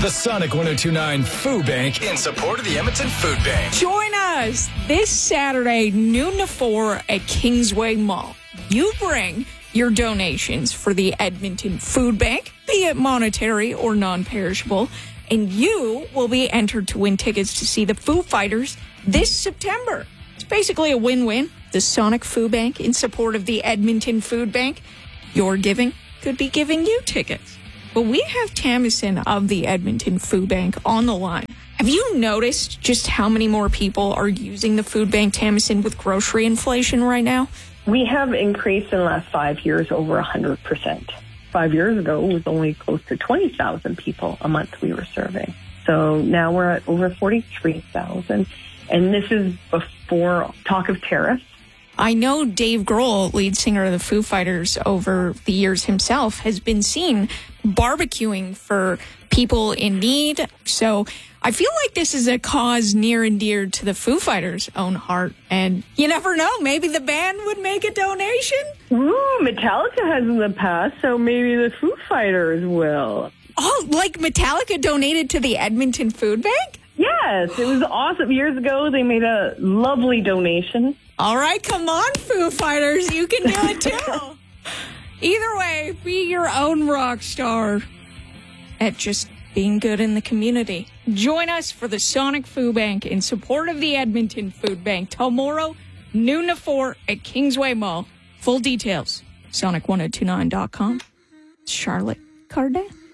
The Sonic 1029 Food Bank in support of the Edmonton Food Bank. Join us this Saturday, noon to 4 at Kingsway Mall. You bring your donations for the Edmonton Food Bank, be it monetary or non-perishable, and you will be entered to win tickets to see the Foo Fighters this September. It's basically a win-win. The Sonic Food Bank in support of the Edmonton Food Bank. Your giving could be giving you tickets. But we have Tamison of the Edmonton Food Bank on the line. Have you noticed just how many more people are using the food bank, Tamison, with grocery inflation right now? We have increased in the last 5 years over 100%. 5 years ago, it was only close to 20,000 people a month we were serving. So now we're at over 43,000. And this is before talk of tariffs. I know Dave Grohl, lead singer of the Foo Fighters, over the years himself, has been seen barbecuing for people in need. So I feel like this is a cause near and dear to the Foo Fighters' own heart. And you never know, maybe the band would make a donation. Ooh, Metallica has in the past, so maybe the Foo Fighters will. Oh, like Metallica donated to the Edmonton Food Bank? Yes, it was awesome. Years ago, they made a lovely donation. All right, come on, Foo Fighters. You can do it too. Either way, be your own rock star at just being good in the community. Join us for the Sonic Food Bank in support of the Edmonton Food Bank tomorrow, noon to 4 at Kingsway Mall. Full details, sonic1029.com. Charlotte Cardin.